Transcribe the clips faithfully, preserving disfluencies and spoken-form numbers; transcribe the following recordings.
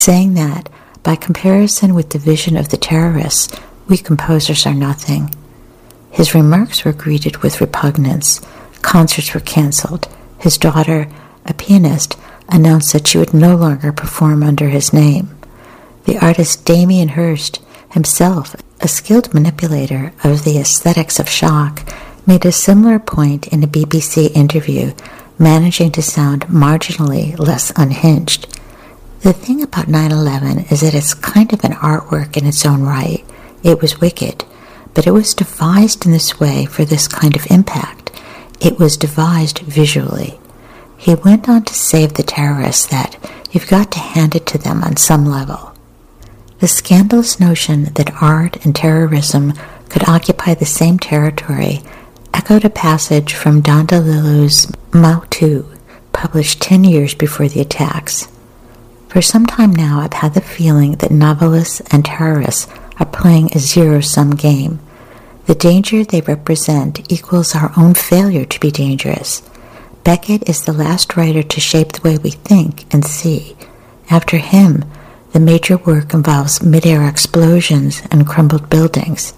saying that, by comparison with the vision of the terrorists, we composers are nothing. His remarks were greeted with repugnance. Concerts were canceled. His daughter, a pianist, announced that she would no longer perform under his name. The artist Damien Hirst, himself a skilled manipulator of the aesthetics of shock, made a similar point in a B B C interview, managing to sound marginally less unhinged. The thing about nine eleven is that it's kind of an artwork in its own right. It was wicked, but it was devised in this way for this kind of impact. It was devised visually. He went on to say of the terrorists that you've got to hand it to them on some level. The scandalous notion that art and terrorism could occupy the same territory echoed a passage from Don DeLillo's Mao Tu, published ten years before the attacks. For some time now, I've had the feeling that novelists and terrorists are playing a zero-sum game. The danger they represent equals our own failure to be dangerous. Beckett is the last writer to shape the way we think and see. After him, the major work involves mid-air explosions and crumbled buildings.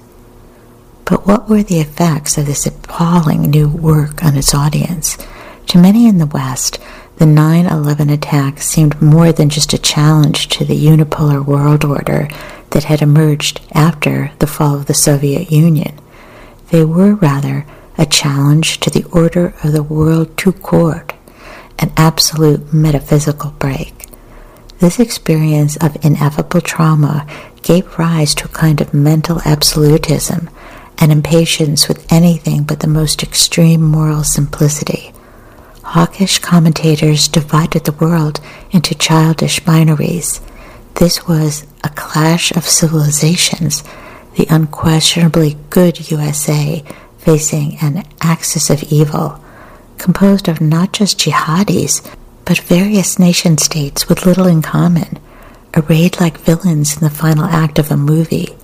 But what were the effects of this appalling new work on its audience? To many in the West, the nine eleven attacks seemed more than just a challenge to the unipolar world order that had emerged after the fall of the Soviet Union. They were rather a challenge to the order of the world tout court, an absolute metaphysical break. This experience of ineffable trauma gave rise to a kind of mental absolutism, an impatience with anything but the most extreme moral simplicity. Hawkish commentators divided the world into childish binaries. This was a clash of civilizations, the unquestionably good U S A facing an axis of evil, composed of not just jihadis, but various nation-states with little in common, arrayed like villains in the final act of a movie.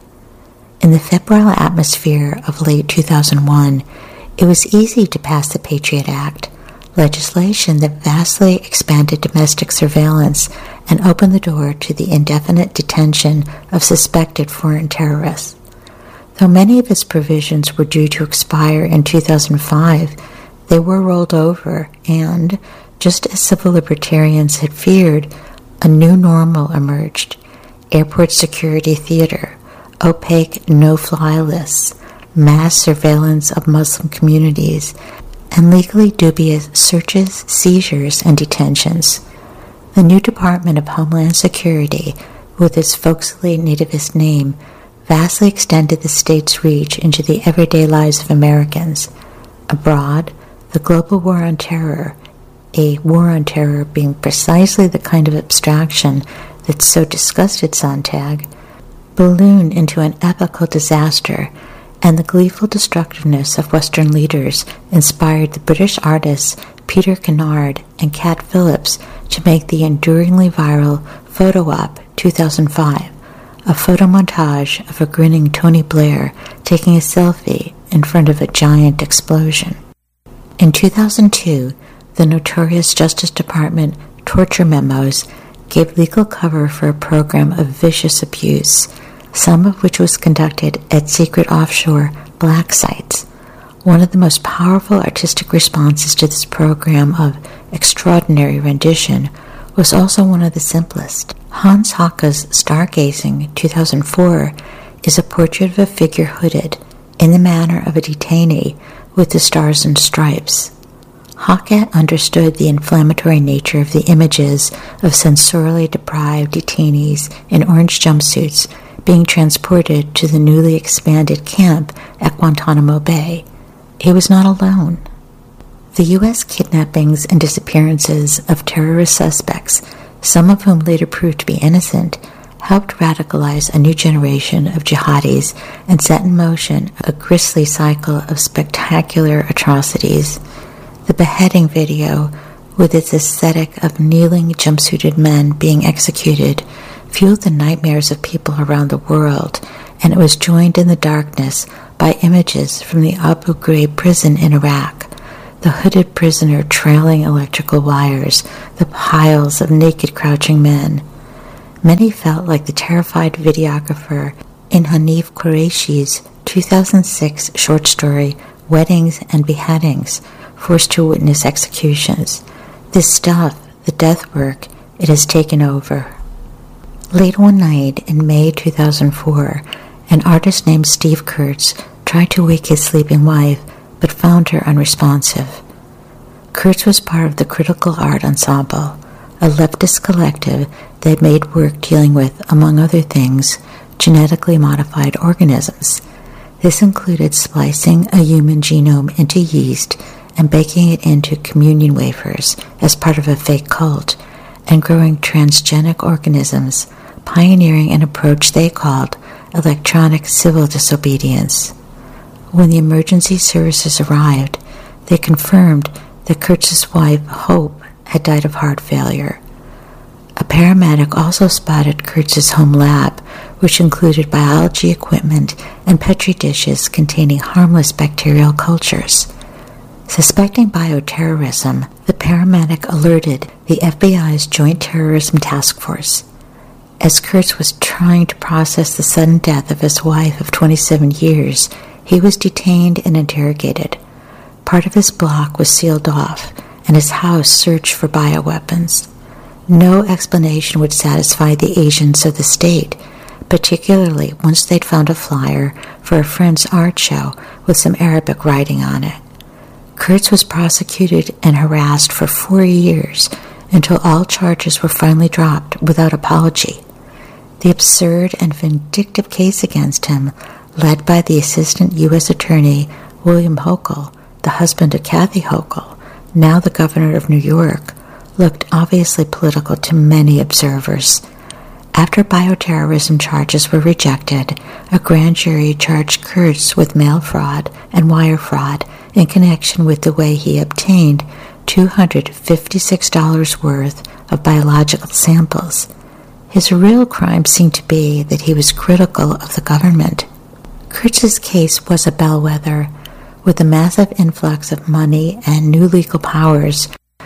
In the febrile atmosphere of late two thousand one, it was easy to pass the Patriot Act, legislation that vastly expanded domestic surveillance and opened the door to the indefinite detention of suspected foreign terrorists. Though many of its provisions were due to expire in two thousand five, they were rolled over and, just as civil libertarians had feared, a new normal emerged: airport security theater, opaque no-fly lists, mass surveillance of Muslim communities, and legally dubious searches, seizures, and detentions. The new Department of Homeland Security, with its folksily nativist name, vastly extended the state's reach into the everyday lives of Americans. Abroad, the global war on terror, a war on terror being precisely the kind of abstraction that so disgusted Sontag, ballooned into an epical disaster, and the gleeful destructiveness of Western leaders inspired the British artists Peter Kennard and Cat Phillips to make the enduringly viral Photo Op two thousand five, a photo montage of a grinning Tony Blair taking a selfie in front of a giant explosion. In two thousand two, the notorious Justice Department torture memos gave legal cover for a program of vicious abuse, some of which was conducted at secret offshore black sites. One of the most powerful artistic responses to this program of extraordinary rendition was also one of the simplest. Hans Hake's Stargazing two thousand four is a portrait of a figure hooded, in the manner of a detainee, with the stars and stripes. Hake understood the inflammatory nature of the images of sensorially deprived detainees in orange jumpsuits being transported to the newly expanded camp at Guantanamo Bay. He was not alone. The U S kidnappings and disappearances of terrorist suspects, some of whom later proved to be innocent, helped radicalize a new generation of jihadis and set in motion a grisly cycle of spectacular atrocities. The beheading video, with its aesthetic of kneeling jumpsuited men being executed, fueled the nightmares of people around the world, and it was joined in the darkness by images from the Abu Ghraib prison in Iraq, the hooded prisoner trailing electrical wires, the piles of naked crouching men. Many felt like the terrified videographer in Hanif Qureishi's two thousand six short story, Weddings and Beheadings, forced to witness executions. This stuff, the death work, it has taken over. Late one night in May two thousand four, an artist named Steve Kurtz tried to wake his sleeping wife, but found her unresponsive. Kurtz was part of the Critical Art Ensemble, a leftist collective that made work dealing with, among other things, genetically modified organisms. This included splicing a human genome into yeast and baking it into communion wafers as part of a fake cult, and growing transgenic organisms, pioneering an approach they called electronic civil disobedience. When the emergency services arrived, they confirmed that Kurtz's wife, Hope, had died of heart failure. A paramedic also spotted Kurtz's home lab, which included biology equipment and petri dishes containing harmless bacterial cultures. Suspecting bioterrorism, the paramedic alerted the F B I's Joint Terrorism Task Force. As Kurtz was trying to process the sudden death of his wife of twenty-seven years, he was detained and interrogated. Part of his block was sealed off, and his house searched for bioweapons. No explanation would satisfy the agents of the state, particularly once they'd found a flyer for a friend's art show with some Arabic writing on it. Kurtz was prosecuted and harassed for four years until all charges were finally dropped without apology. The absurd and vindictive case against him, led by the Assistant U S Attorney William Hochul, the husband of Kathy Hochul, now the governor of New York, looked obviously political to many observers. After bioterrorism charges were rejected, a grand jury charged Kurtz with mail fraud and wire fraud in connection with the way he obtained two hundred fifty-six dollars worth of biological samples. His real crime seemed to be that he was critical of the government. Kurtz's case was a bellwether. With the massive influx of money and new legal powers,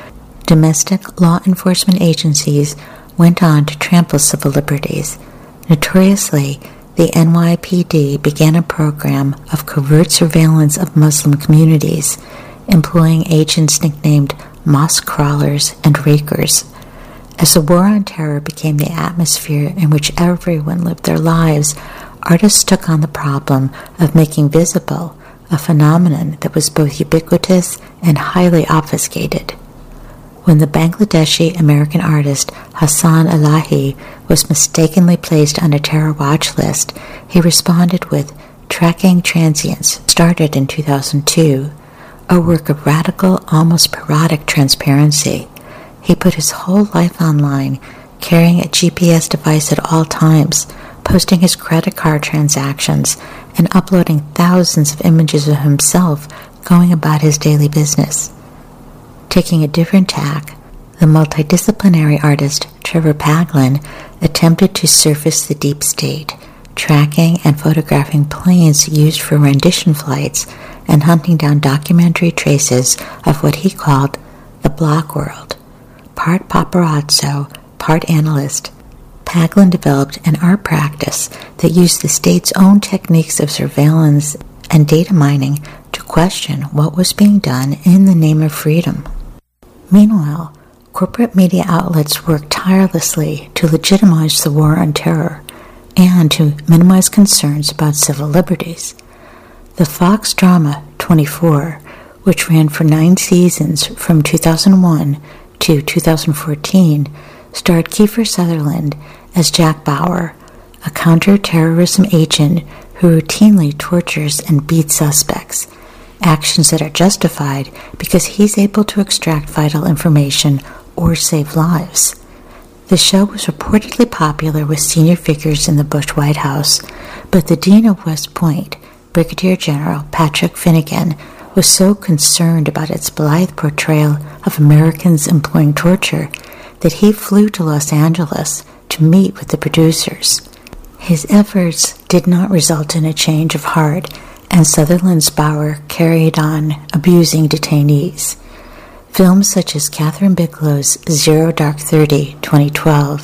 domestic law enforcement agencies went on to trample civil liberties. Notoriously, the N Y P D began a program of covert surveillance of Muslim communities, employing agents nicknamed mosque crawlers and rakers. As the war on terror became the atmosphere in which everyone lived their lives, artists took on the problem of making visible a phenomenon that was both ubiquitous and highly obfuscated. When the Bangladeshi American artist Hassan Elahi was mistakenly placed on a terror watch list, he responded with Tracking Transients, started in two thousand two, a work of radical, almost parodic transparency. He put his whole life online, carrying a G P S device at all times, posting his credit card transactions, and uploading thousands of images of himself going about his daily business. Taking a different tack, the multidisciplinary artist Trevor Paglen attempted to surface the deep state, tracking and photographing planes used for rendition flights and hunting down documentary traces of what he called the block world. Part paparazzo, part analyst, Paglen developed an art practice that used the state's own techniques of surveillance and data mining to question what was being done in the name of freedom. Meanwhile, corporate media outlets worked tirelessly to legitimize the war on terror and to minimize concerns about civil liberties. The Fox drama twenty-four, which ran for nine seasons from two thousand one to two thousand fourteen, starred Kiefer Sutherland as Jack Bauer, a counter-terrorism agent who routinely tortures and beats suspects, actions that are justified because he's able to extract vital information or save lives. The show was reportedly popular with senior figures in the Bush White House, but the Dean of West Point, Brigadier General Patrick Finnegan, was so concerned about its blithe portrayal of Americans employing torture that he flew to Los Angeles to meet with the producers. His efforts did not result in a change of heart, and Sutherland's Bauer carried on abusing detainees. Films such as Catherine Bigelow's Zero Dark Thirty, twenty twelve,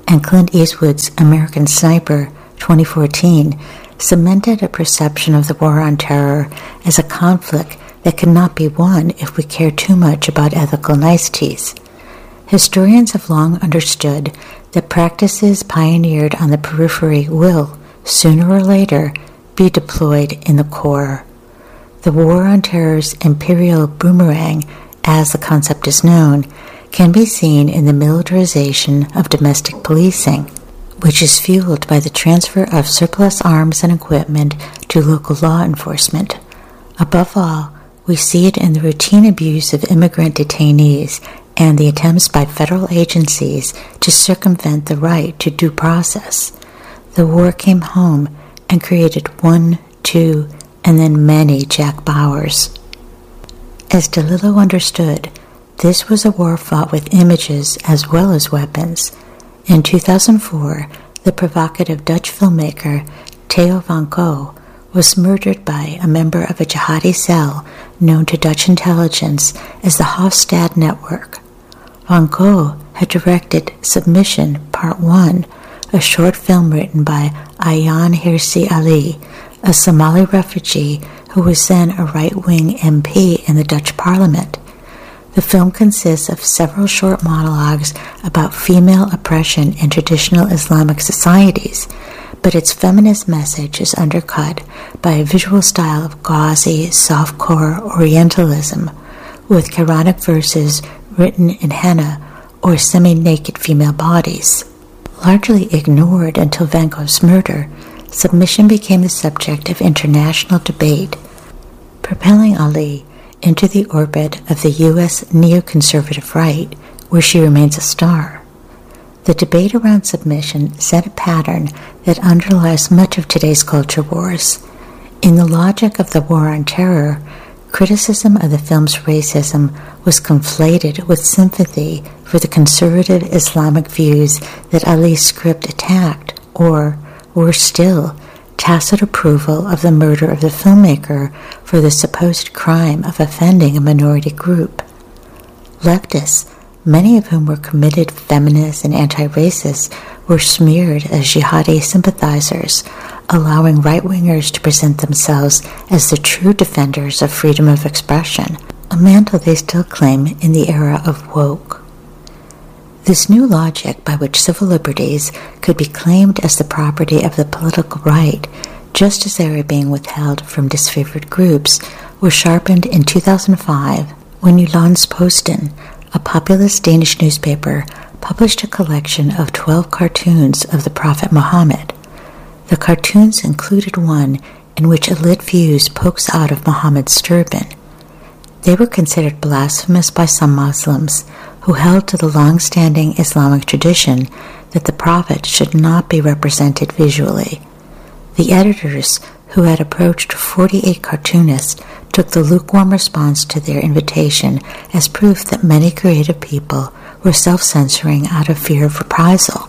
and Clint Eastwood's American Sniper twenty fourteen cemented a perception of the War on Terror as a conflict that could not be won if we care too much about ethical niceties. Historians have long understood that practices pioneered on the periphery will, sooner or later, be deployed in the core. The War on Terror's imperial boomerang, as the concept is known, can be seen in the militarization of domestic policing, which is fueled by the transfer of surplus arms and equipment to local law enforcement. Above all, we see it in the routine abuse of immigrant detainees and the attempts by federal agencies to circumvent the right to due process. The war came home and created one, two, and then many Jack Bauers. As DeLillo understood, this was a war fought with images as well as weapons. In two thousand four, the provocative Dutch filmmaker Theo van Gogh was murdered by a member of a jihadi cell known to Dutch intelligence as the Hofstad Network. Van Gogh had directed Submission Part one, a short film written by Ayaan Hirsi Ali, a Somali refugee who was then a right-wing M P in the Dutch parliament. The film consists of several short monologues about female oppression in traditional Islamic societies, but its feminist message is undercut by a visual style of gauzy, softcore Orientalism, with Quranic verses written in henna or semi-naked female bodies. Largely ignored until Van Gogh's murder, Submission became the subject of international debate, propelling Ali into the orbit of the U S neoconservative right, where she remains a star. The debate around Submission set a pattern that underlies much of today's culture wars. In the logic of the War on Terror, criticism of the film's racism was conflated with sympathy for the conservative Islamic views that Ali's script attacked, or, worse still, tacit approval of the murder of the filmmaker for the supposed crime of offending a minority group. Leftists, many of whom were committed feminists and anti-racists, were smeared as jihadi sympathizers, allowing right-wingers to present themselves as the true defenders of freedom of expression, a mantle they still claim in the era of woke. This new logic by which civil liberties could be claimed as the property of the political right, just as they were being withheld from disfavored groups, was sharpened in two thousand five when Jyllands-Posten, a populist Danish newspaper, published a collection of twelve cartoons of the Prophet Muhammad. The cartoons included one in which a lit fuse pokes out of Muhammad's turban. They were considered blasphemous by some Muslims, who held to the long-standing Islamic tradition that the Prophet should not be represented visually. The editors, who had approached forty-eight cartoonists, took the lukewarm response to their invitation as proof that many creative people were self-censoring out of fear of reprisal.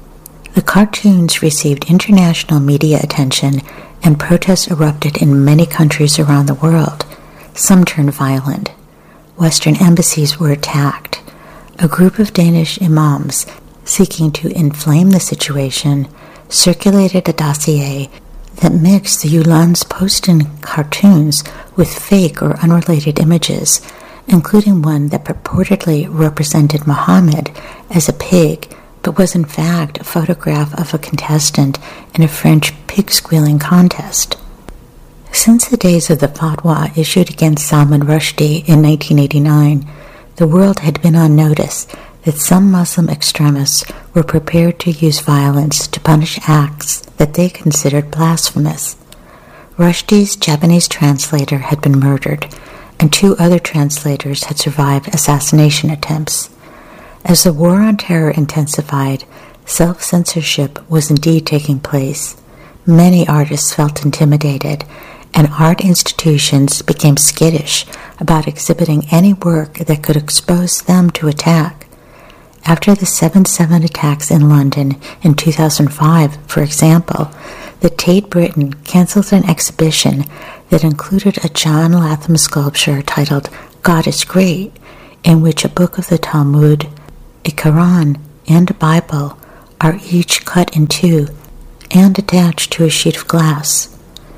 The cartoons received international media attention, and protests erupted in many countries around the world. Some turned violent. Western embassies were attacked. A group of Danish imams, seeking to inflame the situation, circulated a dossier that mixed the Jyllands-Posten cartoons with fake or unrelated images, including one that purportedly represented Muhammad as a pig, but was in fact a photograph of a contestant in a French pig-squealing contest. Since the days of the fatwa issued against Salman Rushdie in nineteen eighty-nine, the world had been on notice that some Muslim extremists were prepared to use violence to punish acts that they considered blasphemous. Rushdie's Japanese translator had been murdered, and two other translators had survived assassination attempts. As the War on Terror intensified, self-censorship was indeed taking place. Many artists felt intimidated, and art institutions became skittish about exhibiting any work that could expose them to attack. After the seven seven attacks in London in two thousand five, for example, the Tate Britain cancelled an exhibition that included a John Latham sculpture titled God is Great, in which a book of the Talmud, a Quran, and a Bible are each cut in two and attached to a sheet of glass.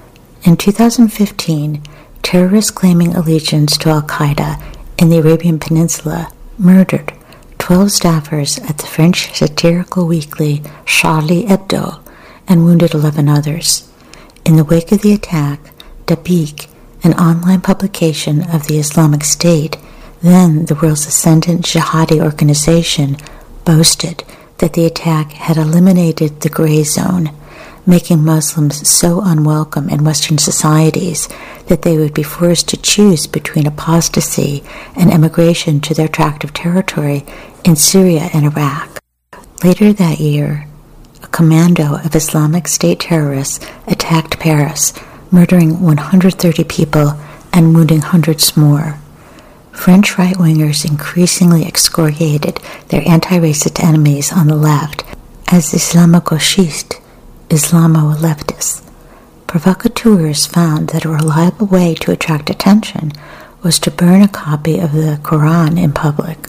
In two thousand fifteen, terrorists claiming allegiance to Al-Qaeda in the Arabian Peninsula murdered twelve staffers at the French satirical weekly Charlie Hebdo and wounded eleven others. In the wake of the attack, Dabiq, an online publication of the Islamic State, then the world's ascendant jihadi organization, boasted that the attack had eliminated the gray zone, making Muslims so unwelcome in Western societies that they would be forced to choose between apostasy and emigration to their tract of territory in Syria and Iraq. Later that year, a commando of Islamic State terrorists attacked Paris, murdering one hundred thirty people and wounding hundreds more. French right-wingers increasingly excoriated their anti-racist enemies on the left as Islamo-gauchistes, Islamo-leftists. Provocateurs found that a reliable way to attract attention was to burn a copy of the Quran in public.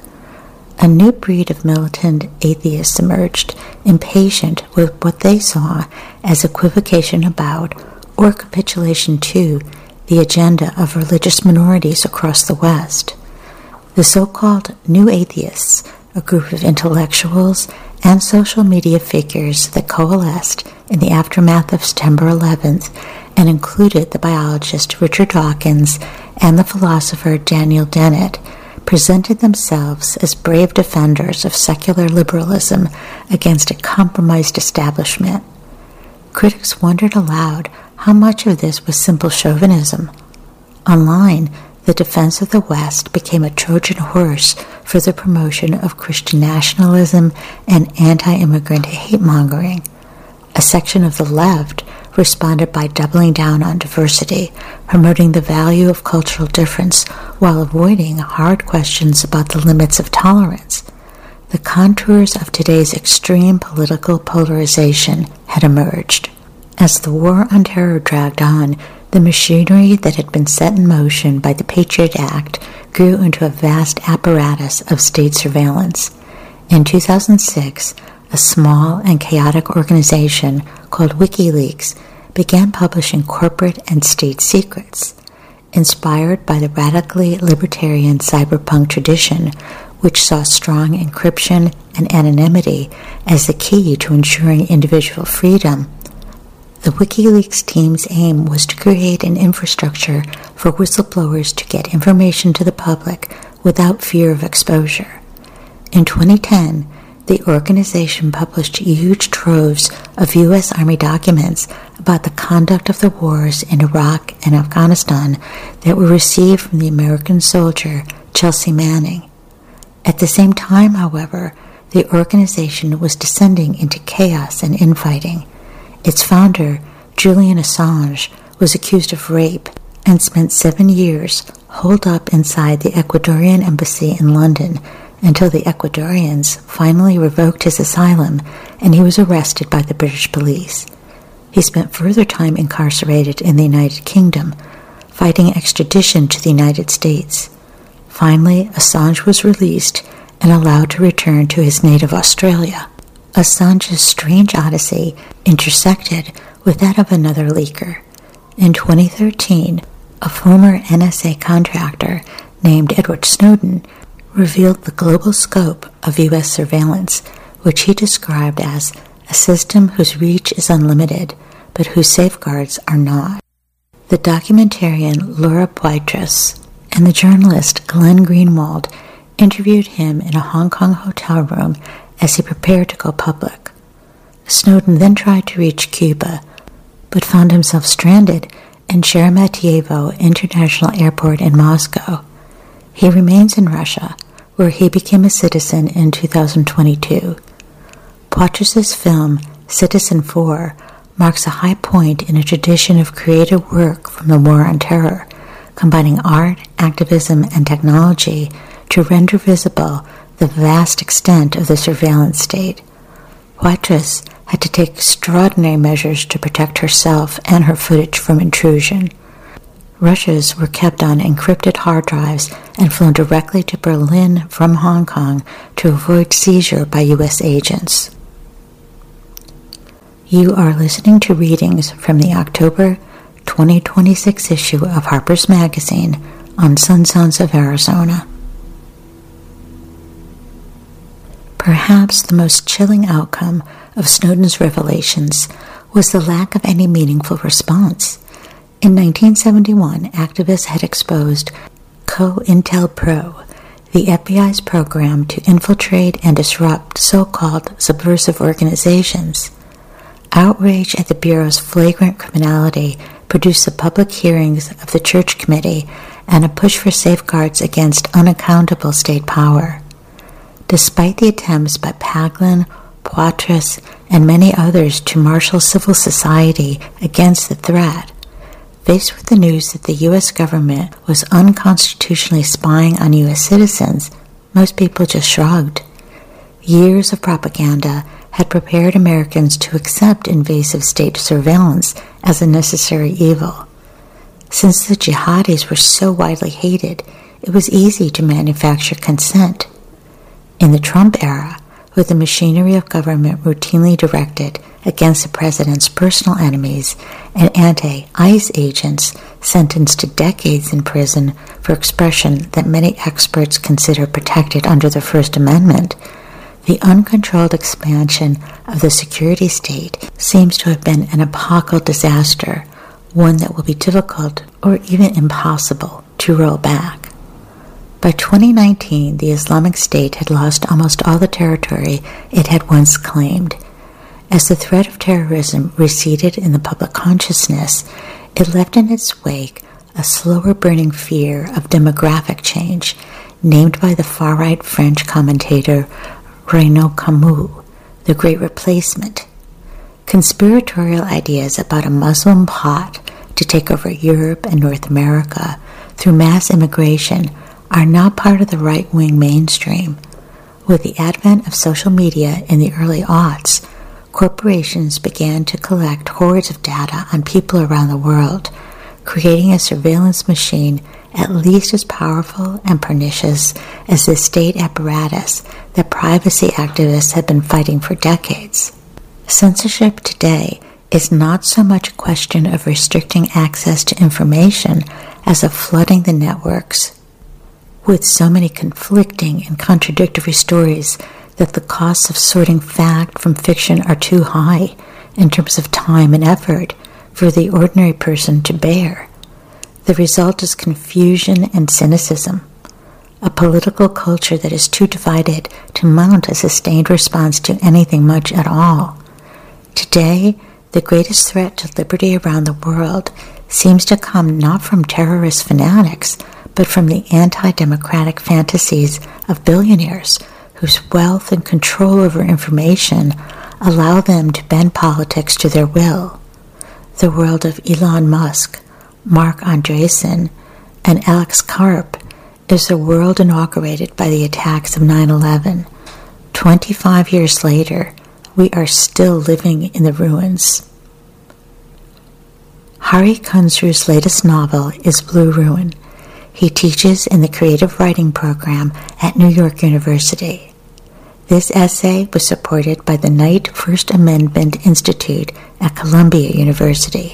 A new breed of militant atheists emerged, impatient with what they saw as equivocation about, or capitulation to, the agenda of religious minorities across the West. The so-called New Atheists, a group of intellectuals and social media figures that coalesced in the aftermath of September eleventh and included the biologist Richard Dawkins and the philosopher Daniel Dennett, presented themselves as brave defenders of secular liberalism against a compromised establishment. Critics wondered aloud how much of this was simple chauvinism. Online, the defense of the West became a Trojan horse for the promotion of Christian nationalism and anti-immigrant hate-mongering. A section of the left responded by doubling down on diversity, promoting the value of cultural difference while avoiding hard questions about the limits of tolerance. The contours of today's extreme political polarization had emerged. As the war on terror dragged on, the machinery that had been set in motion by the Patriot Act grew into a vast apparatus of state surveillance. In two thousand six, a small and chaotic organization called WikiLeaks began publishing corporate and state secrets. Inspired by the radically libertarian cyberpunk tradition, which saw strong encryption and anonymity as the key to ensuring individual freedom, the WikiLeaks team's aim was to create an infrastructure for whistleblowers to get information to the public without fear of exposure. In twenty ten, the organization published huge troves of U S Army documents about the conduct of the wars in Iraq and Afghanistan that were received from the American soldier Chelsea Manning. At the same time, however, the organization was descending into chaos and infighting. Its founder, Julian Assange, was accused of rape and spent seven years holed up inside the Ecuadorian embassy in London until the Ecuadorians finally revoked his asylum and he was arrested by the British police. He spent further time incarcerated in the United Kingdom, fighting extradition to the United States. Finally, Assange was released and allowed to return to his native Australia. Assange's strange odyssey intersected with that of another leaker. In twenty thirteen, a former N S A contractor named Edward Snowden revealed the global scope of U S surveillance, which he described as a system whose reach is unlimited, but whose safeguards are not. The documentarian Laura Poitras and the journalist Glenn Greenwald interviewed him in a Hong Kong hotel room as he prepared to go public. Snowden then tried to reach Cuba, but found himself stranded in Sheremetyevo International Airport in Moscow. He remains in Russia, where he became a citizen in two thousand twenty-two. Poitras' film, Citizen Four, marks a high point in a tradition of creative work from the War on Terror, combining art, activism, and technology to render visible the vast extent of the surveillance state. Poitras had to take extraordinary measures to protect herself and her footage from intrusion. Rushes were kept on encrypted hard drives and flown directly to Berlin from Hong Kong to avoid seizure by U S agents. You are listening to readings from the October twenty twenty-six issue of Harper's Magazine on Sunsons of Arizona. Perhaps the most chilling outcome of Snowden's revelations was the lack of any meaningful response. In nineteen seventy-one, activists had exposed COINTELPRO, the F B I's program to infiltrate and disrupt so-called subversive organizations. Outrage at the Bureau's flagrant criminality produced the public hearings of the Church Committee and a push for safeguards against unaccountable state power. Despite the attempts by Paglin, Poitras, and many others to marshal civil society against the threat, faced with the news that the U S government was unconstitutionally spying on U S citizens, most people just shrugged. Years of propaganda had prepared Americans to accept invasive state surveillance as a necessary evil. Since the jihadis were so widely hated, it was easy to manufacture consent. In the Trump era, with the machinery of government routinely directed against the president's personal enemies and anti-ICE agents sentenced to decades in prison for expression that many experts consider protected under the First Amendment, the uncontrolled expansion of the security state seems to have been an epochal disaster, one that will be difficult or even impossible to roll back. By twenty nineteen, the Islamic State had lost almost all the territory it had once claimed. As the threat of terrorism receded in the public consciousness, it left in its wake a slower burning fear of demographic change, named by the far-right French commentator Renaud Camus, the Great Replacement. Conspiratorial ideas about a Muslim plot to take over Europe and North America through mass immigration are not part of the right-wing mainstream. With the advent of social media in the early aughts, corporations began to collect hordes of data on people around the world, creating a surveillance machine at least as powerful and pernicious as the state apparatus that privacy activists have been fighting for decades. Censorship today is not so much a question of restricting access to information as of flooding the networks with so many conflicting and contradictory stories that the costs of sorting fact from fiction are too high in terms of time and effort for the ordinary person to bear. The result is confusion and cynicism, a political culture that is too divided to mount a sustained response to anything much at all. Today, the greatest threat to liberty around the world seems to come not from terrorist fanatics, but from the anti-democratic fantasies of billionaires whose wealth and control over information allow them to bend politics to their will. The world of Elon Musk, Mark Andreessen, and Alex Karp is the world inaugurated by the attacks of nine eleven. Twenty-five years later, we are still living in the ruins. Hari Kunzru's latest novel is Blue Ruin. He teaches in the creative writing program at New York University. This essay was supported by the Knight First Amendment Institute at Columbia University.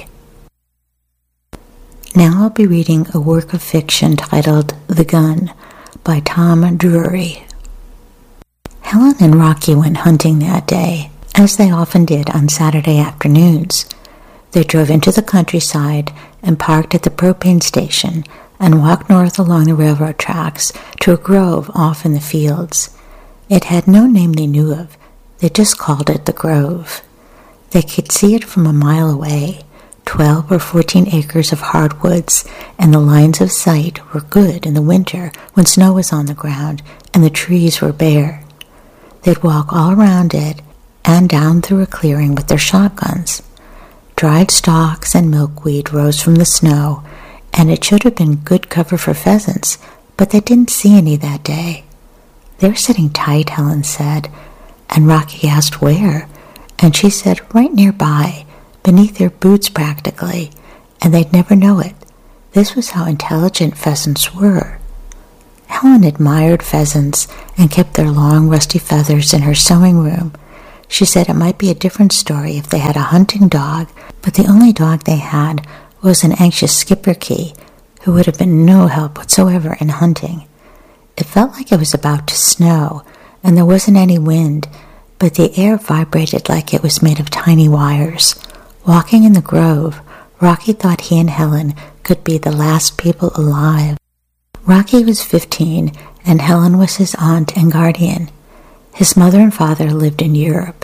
Now I'll be reading a work of fiction titled The Gun by Tom Drury. Helen and Rocky went hunting that day, as they often did on Saturday afternoons. They drove into the countryside and parked at the propane station and walked north along the railroad tracks to a grove off in the fields. It had no name they knew of. They just called it the Grove. They could see it from a mile away, twelve or fourteen acres of hardwoods, and the lines of sight were good in the winter when snow was on the ground and the trees were bare. They'd walk all around it and down through a clearing with their shotguns. Dried stalks and milkweed rose from the snow, and it should have been good cover for pheasants, but they didn't see any that day. They were sitting tight, Helen said, and Rocky asked where, and she said right nearby, beneath their boots practically, and they'd never know it. This was how intelligent pheasants were. Helen admired pheasants and kept their long rusty feathers in her sewing room. She said it might be a different story if they had a hunting dog, but the only dog they had was an anxious Schipperke, who would have been no help whatsoever in hunting. It felt like it was about to snow, and there wasn't any wind, but the air vibrated like it was made of tiny wires. Walking in the grove, Rocky thought he and Helen could be the last people alive. Rocky was fifteen, and Helen was his aunt and guardian. His mother and father lived in Europe.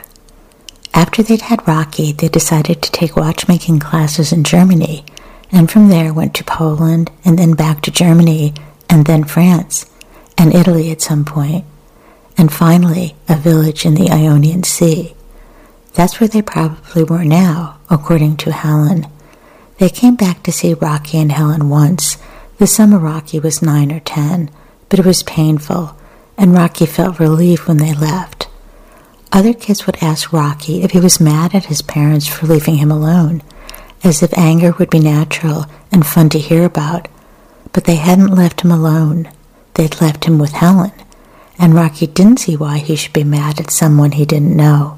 After they'd had Rocky, they decided to take watchmaking classes in Germany, and from there went to Poland, and then back to Germany, and then France, and Italy at some point, and finally a village in the Ionian Sea. That's where they probably were now, according to Helen. They came back to see Rocky and Helen once. The summer Rocky was nine or ten, but it was painful, and Rocky felt relief when they left. Other kids would ask Rocky if he was mad at his parents for leaving him alone, as if anger would be natural and fun to hear about, but they hadn't left him alone. They'd left him with Helen, and Rocky didn't see why he should be mad at someone he didn't know.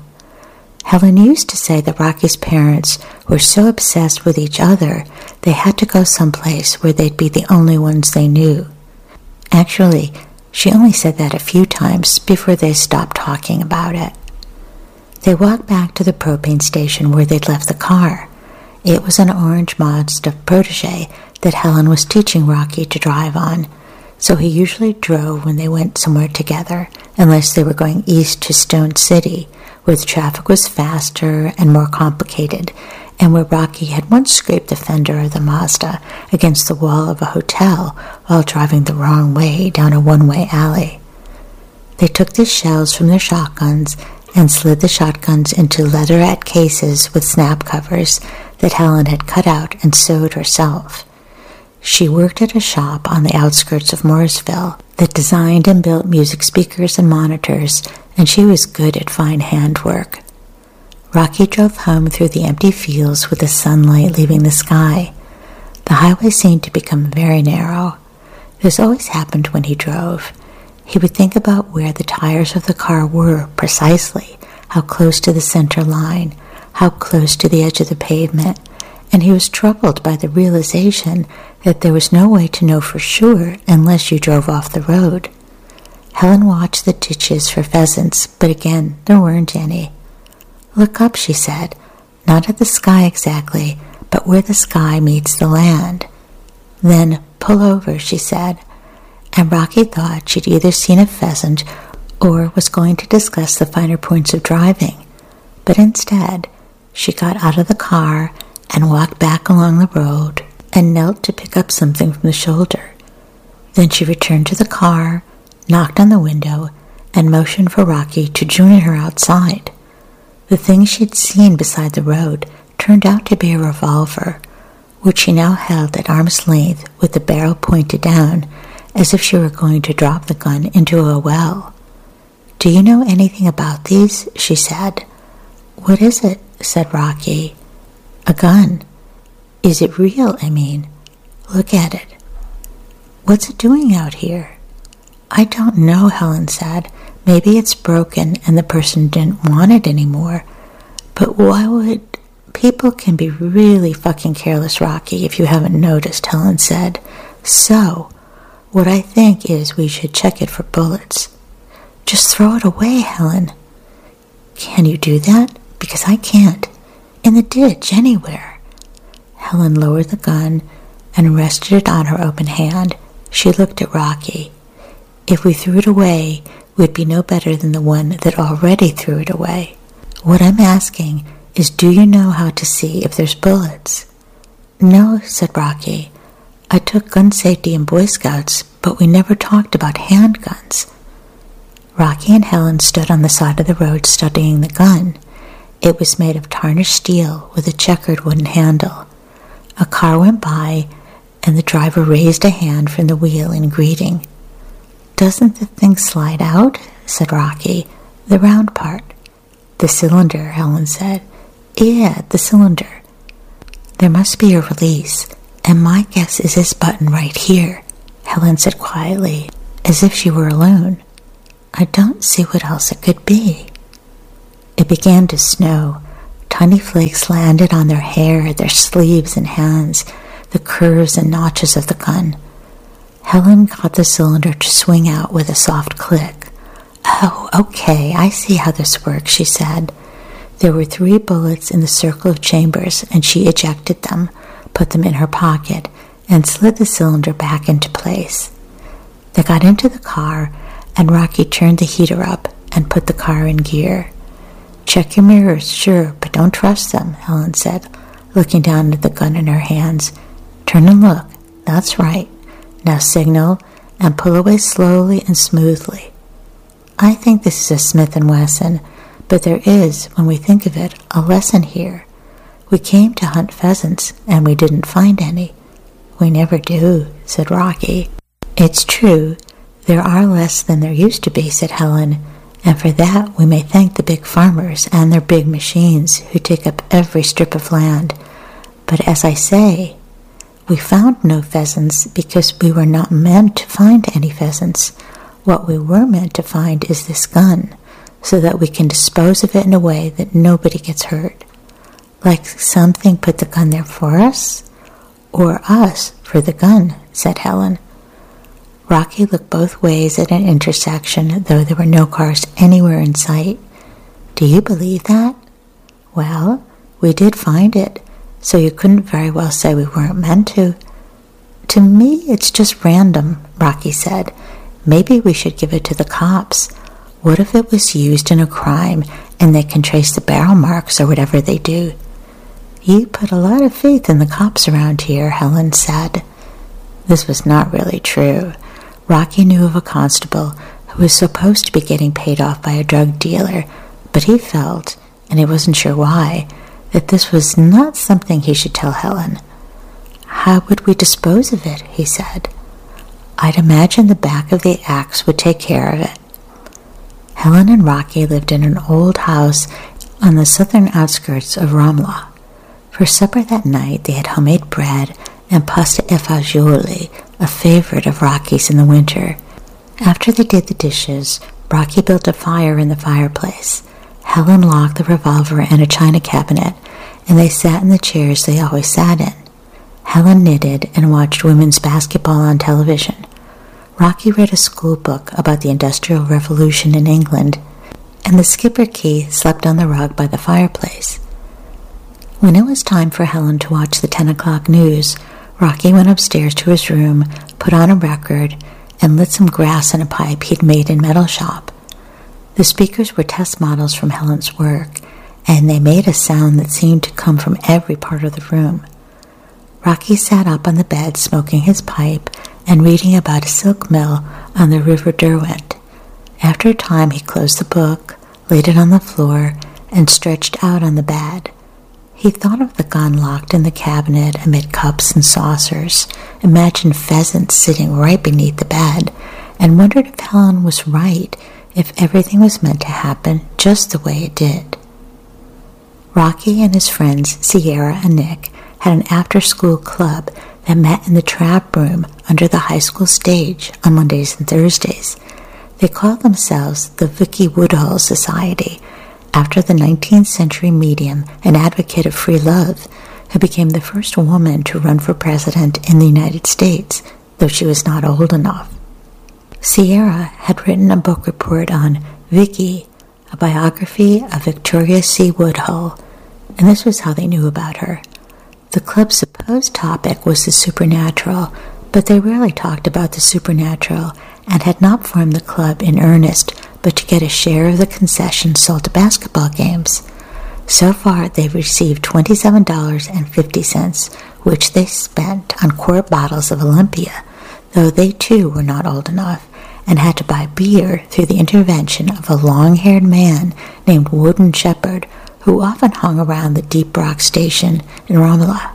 Helen used to say that Rocky's parents were so obsessed with each other they had to go someplace where they'd be the only ones they knew. Actually, she only said that a few times before they stopped talking about it. They walked back to the propane station where they'd left the car. It was an orange Mazda Protege that Helen was teaching Rocky to drive on, so he usually drove when they went somewhere together, unless they were going east to Stone City, where the traffic was faster and more complicated, and where Rocky had once scraped the fender of the Mazda against the wall of a hotel while driving the wrong way down a one-way alley. They took the shells from their shotguns and slid the shotguns into leatherette cases with snap covers that Helen had cut out and sewed herself. She worked at a shop on the outskirts of Morrisville that designed and built music speakers and monitors, and she was good at fine handwork. Rocky drove home through the empty fields with the sunlight leaving the sky. The highway seemed to become very narrow. This always happened when he drove. He would think about where the tires of the car were precisely, how close to the center line, how close to the edge of the pavement, and he was troubled by the realization that there was no way to know for sure unless you drove off the road. Helen watched the ditches for pheasants, but again, there weren't any. "Look up," she said, "not at the sky exactly, but where the sky meets the land." "Then pull over," she said, and Rocky thought she'd either seen a pheasant or was going to discuss the finer points of driving. But instead, she got out of the car and walked back along the road and knelt to pick up something from the shoulder. Then she returned to the car, knocked on the window, and motioned for Rocky to join her outside. The thing she'd seen beside the road turned out to be a revolver, which she now held at arm's length with the barrel pointed down, as if she were going to drop the gun into a well. "Do you know anything about these?" she said. "What is it?" said Rocky. "A gun. Is it real, I mean? Look at it." "What's it doing out here?" "I don't know," Helen said. "Maybe it's broken and the person didn't want it anymore. But why would... People can be really fucking careless, Rocky, if you haven't noticed," Helen said. "So, what I think is we should check it for bullets." "Just throw it away, Helen." "Can you do that? Because I can't. In the ditch, anywhere." Helen lowered the gun and rested it on her open hand. She looked at Rocky. "If we threw it away, we'd be no better than the one that already threw it away. What I'm asking is, do you know how to see if there's bullets?" "No," said Rocky. "I took gun safety in Boy Scouts, but we never talked about handguns." Rocky and Helen stood on the side of the road studying the gun. It was made of tarnished steel with a checkered wooden handle. A car went by, and the driver raised a hand from the wheel in greeting. "Doesn't the thing slide out?" said Rocky. "The round part." "The cylinder," Helen said. "Yeah, the cylinder." "There must be a release, and my guess is this button right here," Helen said quietly, as if she were alone. "I don't see what else it could be." It began to snow. Tiny flakes landed on their hair, their sleeves and hands, the curves and notches of the gun. Helen got the cylinder to swing out with a soft click. "Oh, okay, I see how this works," she said. There were three bullets in the circle of chambers, and she ejected them, put them in her pocket, and slid the cylinder back into place. They got into the car, and Rocky turned the heater up and put the car in gear. "Check your mirrors, sure, but don't trust them," Helen said, looking down at the gun in her hands. "Turn and look. That's right. Now signal and pull away slowly and smoothly. I think this is a Smith and Wesson, but there is, when we think of it, a lesson here. We came to hunt pheasants, and we didn't find any." "We never do," said Rocky. "It's true. There are less than there used to be," said Helen, "and for that we may thank the big farmers and their big machines who take up every strip of land. But as I say, we found no pheasants because we were not meant to find any pheasants. What we were meant to find is this gun, so that we can dispose of it in a way that nobody gets hurt. Like something put the gun there for us, or us for the gun," said Helen. Rocky looked both ways at an intersection, though there were no cars anywhere in sight. "Do you believe that?" "Well, we did find it, so you couldn't very well say we weren't meant to." "To me, it's just random," Rocky said. "Maybe we should give it to the cops. What if it was used in a crime and they can trace the barrel marks or whatever they do?" "You put a lot of faith in the cops around here," Helen said. This was not really true. Rocky knew of a constable who was supposed to be getting paid off by a drug dealer, but he felt, and he wasn't sure why, that this was not something he should tell Helen. "How would we dispose of it?" he said. "I'd imagine the back of the axe would take care of it." Helen and Rocky lived in an old house on the southern outskirts of Ramla. For supper that night they had homemade bread and pasta e fagioli, a favorite of Rocky's in the winter. After they did the dishes, Rocky built a fire in the fireplace. Helen locked the revolver in a china cabinet, and they sat in the chairs they always sat in. Helen knitted and watched women's basketball on television. Rocky read a school book about the Industrial Revolution in England, and the Schipperke slept on the rug by the fireplace. When it was time for Helen to watch the ten o'clock news, Rocky went upstairs to his room, put on a record, and lit some grass in a pipe he'd made in metal shop. The speakers were test models from Helen's work, and they made a sound that seemed to come from every part of the room. Rocky sat up on the bed smoking his pipe and reading about a silk mill on the River Derwent. After a time he closed the book, laid it on the floor, and stretched out on the bed. He thought of the gun locked in the cabinet amid cups and saucers, imagined pheasants sitting right beneath the bed, and wondered if Helen was right, if everything was meant to happen just the way it did. Rocky and his friends Sierra and Nick had an after-school club that met in the trap room under the high school stage on Mondays and Thursdays. They called themselves the Vicky Woodhull Society, after the nineteenth century medium and advocate of free love, who became the first woman to run for president in the United States, though she was not old enough. Sierra had written a book report on Vicky, a biography of Victoria C. Woodhull, and this was how they knew about her. The club's supposed topic was the supernatural, but they rarely talked about the supernatural and had not formed the club in earnest but to get a share of the concessions sold to basketball games. So far, they've received twenty-seven dollars and fifty cents, which they spent on quart bottles of Olympia, though they too were not old enough and had to buy beer through the intervention of a long-haired man named Wooden Shepherd, who often hung around the Deep Rock Station in Romola.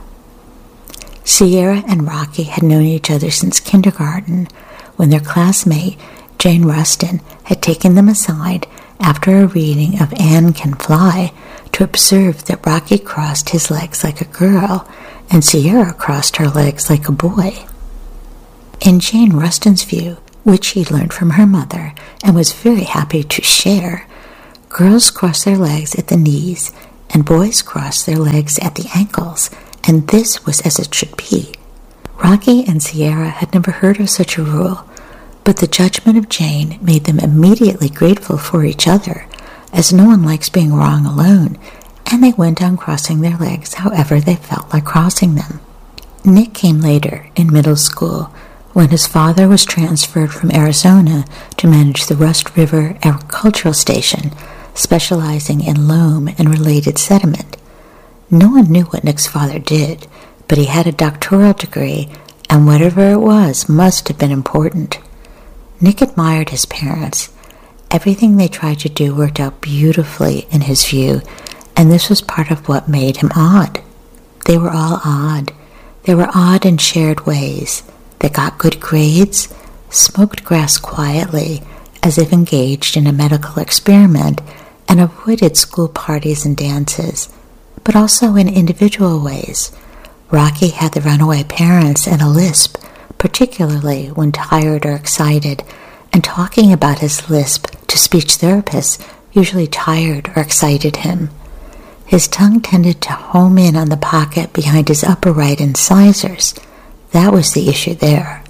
Sierra and Rocky had known each other since kindergarten, when their classmate, Jane Rustin, had taken them aside after a reading of Anne Can Fly to observe that Rocky crossed his legs like a girl and Sierra crossed her legs like a boy. In Jane Rustin's view, which she learned from her mother and was very happy to share, Girls cross their legs at the knees, and boys cross their legs at the ankles, and this was as it should be. Rocky and Sierra had never heard of such a rule, but the judgment of Jane made them immediately grateful for each other, as no one likes being wrong alone, and they went on crossing their legs however they felt like crossing them. Nick came later, in middle school, when his father was transferred from Arizona to manage the Rust River Agricultural Station, specializing in loam and related sediment. No one knew what Nick's father did, but he had a doctoral degree, and whatever it was must have been important. Nick admired his parents. Everything they tried to do worked out beautifully in his view, and this was part of what made him odd. They were all odd. They were odd in shared ways. They got good grades, smoked grass quietly, as if engaged in a medical experiment, and avoided school parties and dances, but also in individual ways. Rocky had the runaway parents and a lisp, particularly when tired or excited, and talking about his lisp to speech therapists usually tired or excited him. His tongue tended to home in on the pocket behind his upper right incisors. That was the issue there.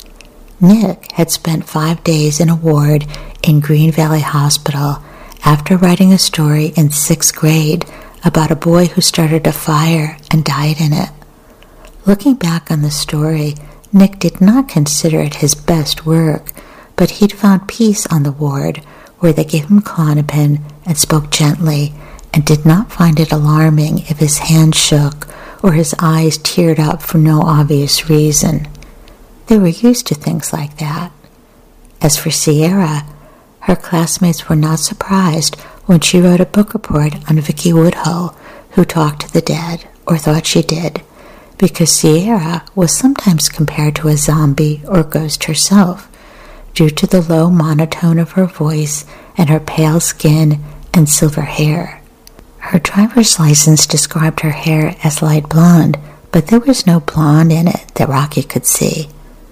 Nick had spent five days in a ward in Green Valley Hospital after writing a story in sixth grade about a boy who started a fire and died in it. Looking back on the story, Nick did not consider it his best work, but he'd found peace on the ward where they gave him Klonopin and spoke gently, and did not find it alarming if his hand shook or his eyes teared up for no obvious reason. They were used to things like that. As for Sierra, her classmates were not surprised when she wrote a book report on Vicki Woodhull, who talked to the dead, or thought she did, because Sierra was sometimes compared to a zombie or ghost herself, due to the low monotone of her voice and her pale skin and silver hair. Her driver's license described her hair as light blonde, but there was no blonde in it that Rocky could see.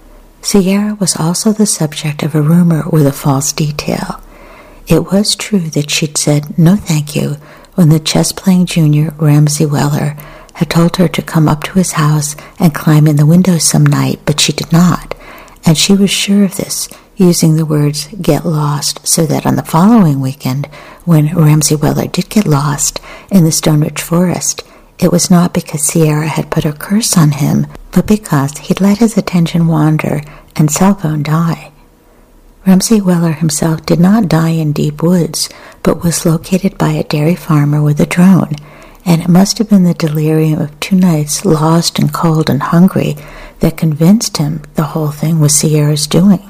Sierra was also the subject of a rumor with a false detail. It was true that she'd said no thank you when the chess-playing junior Ramsey Weller had told her to come up to his house and climb in the window some night, but she did not, and she was sure of this, using the words "get lost," so that on the following weekend, when Ramsey Weller did get lost in the Stone Ridge Forest, it was not because Sierra had put a curse on him, but because he'd let his attention wander and cell phone die. Ramsey Weller himself did not die in deep woods, but was located by a dairy farmer with a drone, and it must have been the delirium of two nights lost and cold and hungry that convinced him the whole thing was Sierra's doing.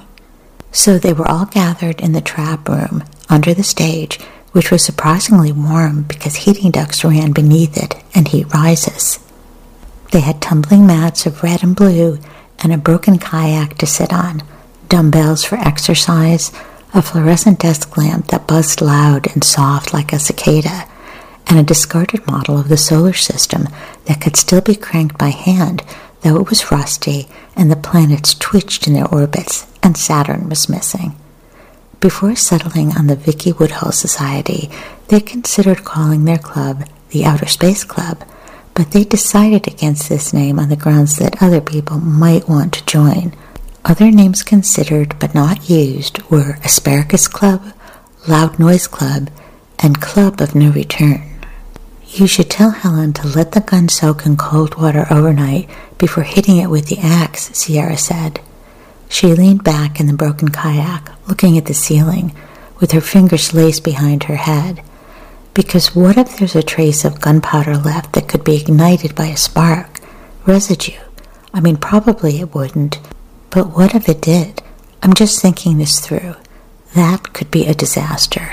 So they were all gathered in the trap room under the stage, which was surprisingly warm because heating ducts ran beneath it and heat rises. They had tumbling mats of red and blue and a broken kayak to sit on, dumbbells for exercise, a fluorescent desk lamp that buzzed loud and soft like a cicada, and a discarded model of the solar system that could still be cranked by hand, though it was rusty and the planets twitched in their orbits and Saturn was missing. Before settling on the Vicki Woodhull Society, they considered calling their club the Outer Space Club, but they decided against this name on the grounds that other people might want to join. Other names considered but not used were Asparagus Club, Loud Noise Club, and Club of No Return. You should tell Helen to let the gun soak in cold water overnight before hitting it with the axe, Sierra said. She leaned back in the broken kayak, looking at the ceiling, with her fingers laced behind her head. Because what if there's a trace of gunpowder left that could be ignited by a spark? Residue. I mean, probably it wouldn't. But what if it did? I'm just thinking this through. That could be a disaster.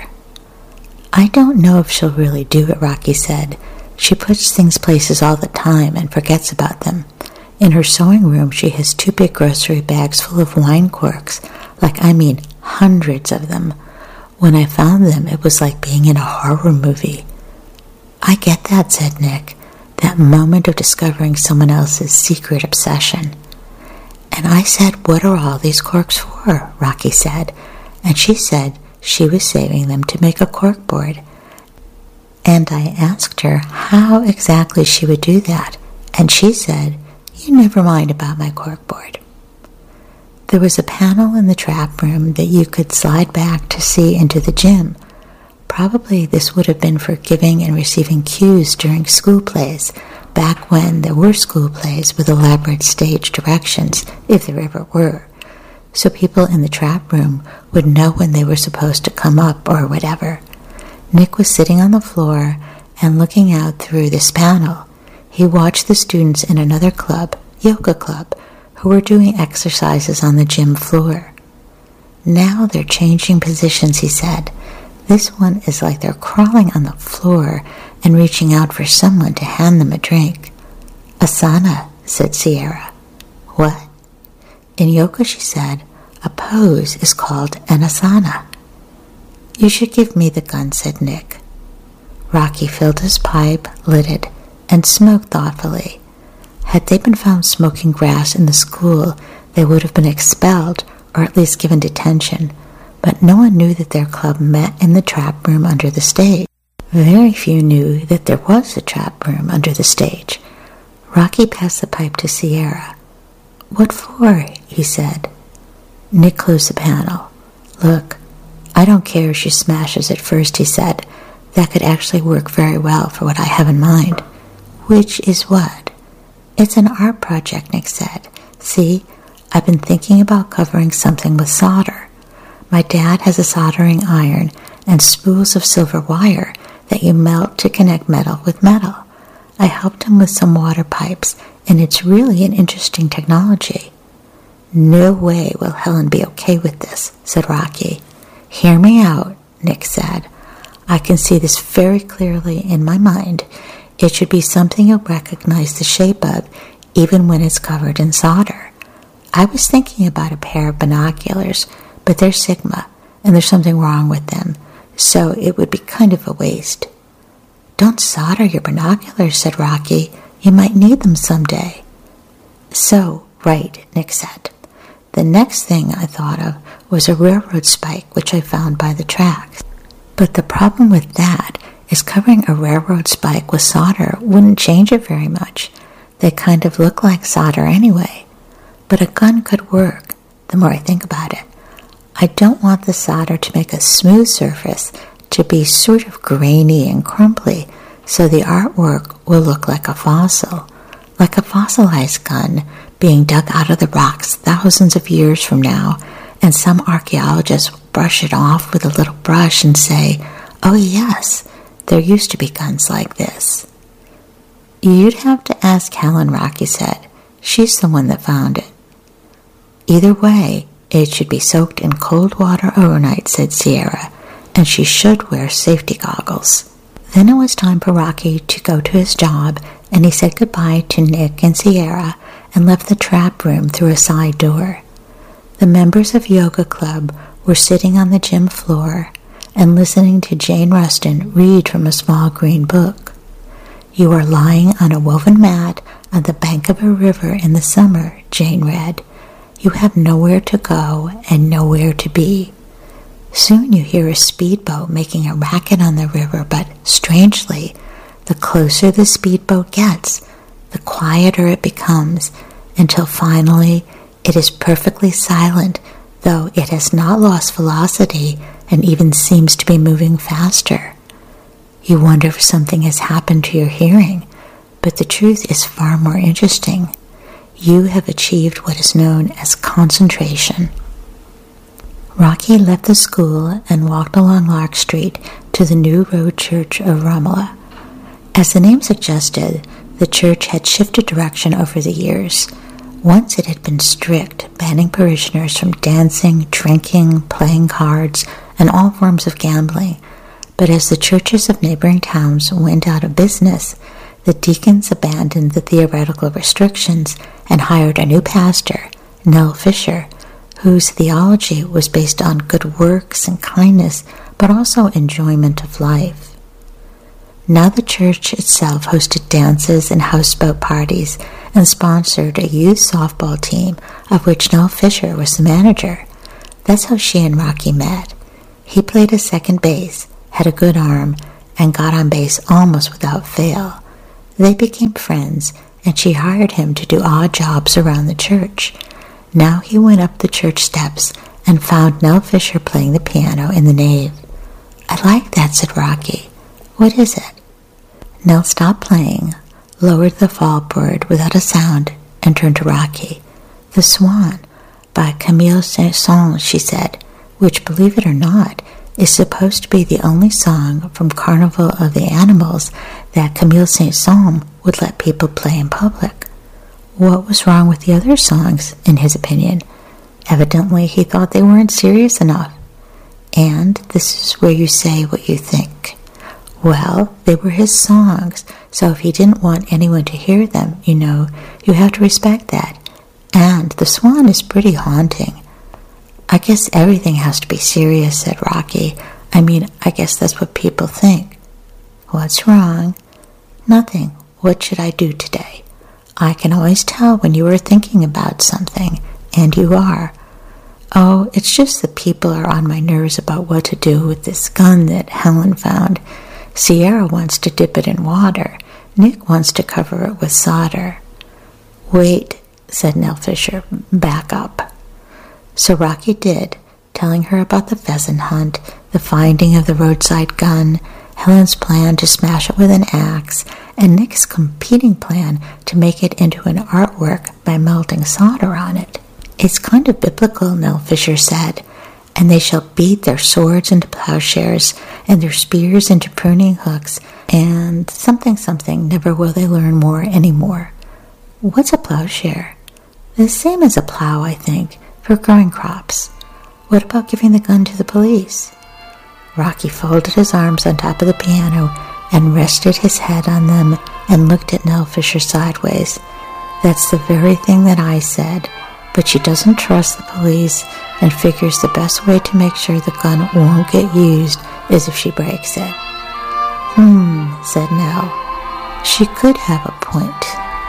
I don't know if she'll really do it, Rocky said. She puts things places all the time and forgets about them. In her sewing room, she has two big grocery bags full of wine corks. Like, I mean, hundreds of them. When I found them, it was like being in a horror movie. I get that, said Nick. That moment of discovering someone else's secret obsession. And I said, what are all these corks for? Rocky said. And she said she was saving them to make a corkboard. And I asked her how exactly she would do that, and she said, "You never mind about my corkboard." There was a panel in the trap room that you could slide back to see into the gym. Probably this would have been for giving and receiving cues during school plays, back when there were school plays with elaborate stage directions, if there ever were, so people in the trap room would know when they were supposed to come up or whatever. Nick was sitting on the floor and looking out through this panel. He watched the students in another club, yoga club, who were doing exercises on the gym floor. "Now they're changing positions," he said. "This one is like they're crawling on the floor and reaching out for someone to hand them a drink." "Asana," said Sierra. "What?" "In yoga," she said, "a pose is called an asana." "You should give me the gun," said Nick. Rocky filled his pipe, lit it, and smoked thoughtfully. Had they been found smoking grass in the school, they would have been expelled or at least given detention, but no one knew that their club met in the trap room under the stage. Very few knew that there was a trap room under the stage. Rocky passed the pipe to Sierra. "What for?" he said. Nick closed the panel. "Look, I don't care if she smashes it first," he said. "That could actually work very well for what I have in mind." "Which is what?" "It's an art project," Nick said. "See, I've been thinking about covering something with solder. My dad has a soldering iron and spools of silver wire that you melt to connect metal with metal. I helped him with some water pipes, and it's really an interesting technology." "No way will Helen be okay with this," said Rocky. "Hear me out," Nick said. "I can see this very clearly in my mind. It should be something you'll recognize the shape of, even when it's covered in solder. I was thinking about a pair of binoculars, but they're Sigma, and there's something wrong with them, so it would be kind of a waste." "Don't solder your binoculars," said Rocky. "You might need them someday." "So, right," Nick said. "The next thing I thought of was a railroad spike, which I found by the tracks. But the problem with that is covering a railroad spike with solder wouldn't change it very much. They kind of look like solder anyway. But a gun could work, the more I think about it. I don't want the solder to make a smooth surface to be sort of grainy and crumbly, so the artwork will look like a fossil, like a fossilized gun being dug out of the rocks thousands of years from now, and some archaeologists will brush it off with a little brush and say, 'Oh yes, there used to be guns like this.'" "You'd have to ask Helen," Rocky said. "She's the one that found it." "Either way, it should be soaked in cold water overnight," said Sierra, "and she should wear safety goggles." Then it was time for Rocky to go to his job, and he said goodbye to Nick and Sierra and left the trap room through a side door. The members of Yoga Club were sitting on the gym floor and listening to Jane Rustin read from a small green book. "You are lying on a woven mat on the bank of a river in the summer," Jane read. "You have nowhere to go and nowhere to be. Soon you hear a speedboat making a racket on the river, but strangely, the closer the speedboat gets, the quieter it becomes, until finally it is perfectly silent, though it has not lost velocity and even seems to be moving faster. You wonder if something has happened to your hearing, but the truth is far more interesting. You have achieved what is known as concentration." Rocky left the school and walked along Lark Street to the New Road Church of Romola. As the name suggested, the church had shifted direction over the years. Once it had been strict, banning parishioners from dancing, drinking, playing cards, and all forms of gambling. But as the churches of neighboring towns went out of business, the deacons abandoned the theoretical restrictions and hired a new pastor, Nell Fisher, whose theology was based on good works and kindness, but also enjoyment of life. Now the church itself hosted dances and houseboat parties and sponsored a youth softball team of which Nell Fisher was the manager. That's how she and Rocky met. He played a second bass, had a good arm, and got on bass almost without fail. They became friends, and she hired him to do odd jobs around the church. Now he went up the church steps and found Nell Fisher playing the piano in the nave. "I like that," said Rocky. "What is it?" Nell stopped playing, lowered the fallboard without a sound, and turned to Rocky. "The Swan, by Camille Saint-Saëns," she said, which, believe it or not, is supposed to be the only song from Carnival of the Animals that Camille Saint-Saëns would let people play in public. What was wrong with the other songs, in his opinion? Evidently, he thought they weren't serious enough. And this is where you say what you think. Well, they were his songs, so if he didn't want anyone to hear them, you know, you have to respect that. And the Swan is pretty haunting. "I guess everything has to be serious," said Rocky. "I mean, I guess that's what people think." "What's wrong?" "Nothing. What should I do today?" "I can always tell when you are thinking about something, and you are." "Oh, it's just that people are on my nerves about what to do with this gun that Helen found. Sierra wants to dip it in water. Nick wants to cover it with solder." "Wait," said Nell Fisher. "Back up." So Rocky did, telling her about the pheasant hunt, the finding of the roadside gun, Helen's plan to smash it with an axe, and Nick's competing plan to make it into an artwork by melting solder on it. "It's kind of biblical," Nell Fisher said, "and they shall beat their swords into plowshares, and their spears into pruning hooks, and something something, never will they learn more any more." "What's a plowshare?" "The same as a plow, I think, for growing crops." "What about giving the gun to the police?" Rocky folded his arms on top of the piano and rested his head on them and looked at Nell Fisher sideways. "That's the very thing that I said, but she doesn't trust the police and figures the best way to make sure the gun won't get used is if she breaks it." "Hmm," said Nell. "She could have a point."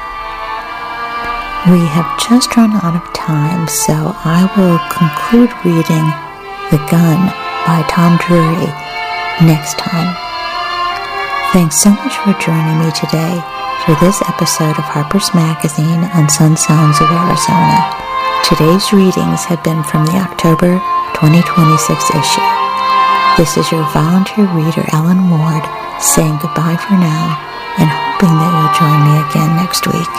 We have just run out of time, so I will conclude reading The Gun by Tom Drury next time. Thanks so much for joining me today for this episode of Harper's Magazine on Sun Sounds of Arizona. Today's readings have been from the October twenty twenty-six issue. This is your volunteer reader, Ellen Ward, saying goodbye for now and hoping that you'll join me again next week.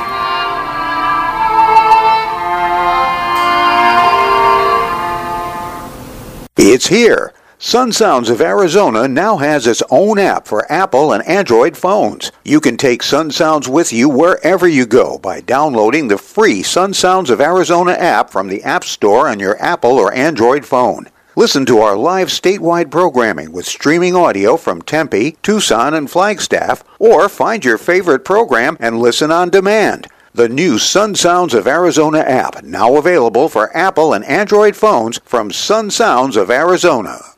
It's here. Sun Sounds of Arizona now has its own app for Apple and Android phones. You can take Sun Sounds with you wherever you go by downloading the free Sun Sounds of Arizona app from the App Store on your Apple or Android phone. Listen to our live statewide programming with streaming audio from Tempe, Tucson, and Flagstaff, or find your favorite program and listen on demand. The new Sun Sounds of Arizona app, now available for Apple and Android phones from Sun Sounds of Arizona.